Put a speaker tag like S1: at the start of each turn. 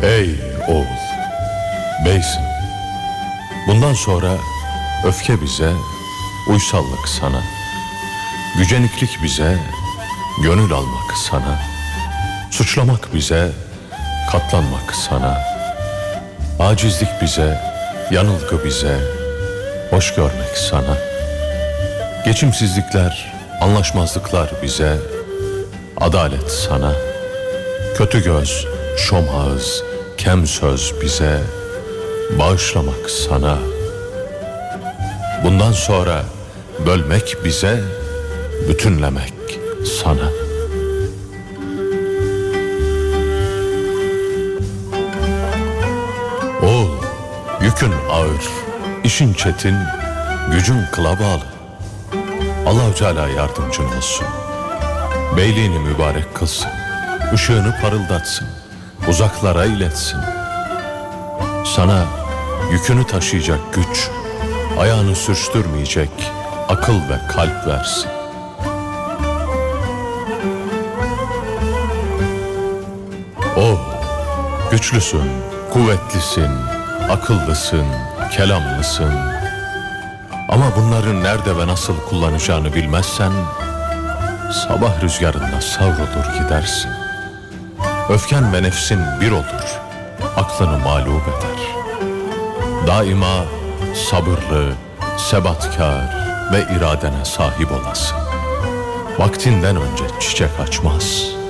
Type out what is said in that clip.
S1: Ey oğul, beysin. Bundan sonra öfke bize, uysallık sana. Güceniklik bize, gönül almak sana. Suçlamak bize, katlanmak sana. Acizlik bize, yanılgı bize, hoş görmek sana. Geçimsizlikler, anlaşmazlıklar bize, adalet sana. Kötü göz, şom ağız, kem söz bize, bağışlamak sana. Bundan sonra bölmek bize, bütünlemek sana. Oğul, yükün ağır, işin çetin, gücün kıla bağlı. Allah-u Teala yardımcın olsun. Beyliğini mübarek kılsın, ışığını parıldatsın, uzaklara iletsin. Sana yükünü taşıyacak güç, ayağını sürçtürmeyecek akıl ve kalp versin. O güçlüsün, kuvvetlisin, akıllısın, kelamlısın. Ama bunları nerede ve nasıl kullanacağını bilmezsen, sabah rüzgarında savrulur gidersin. Öfken ve nefsin bir olur, aklını mağlup eder. Daima sabırlı, sebatkar ve iradene sahip olasın. Vaktinden önce çiçek açmaz.